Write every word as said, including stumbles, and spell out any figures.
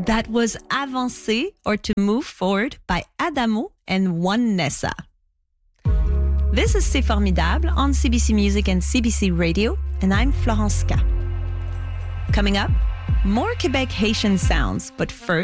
That was Avancer or To Move Forward by Adamo and One Nessa. This is C'est Formidable on C B C Music and C B C Radio, and I'm Florence K. Coming up, more Quebec Haitian sounds, but first,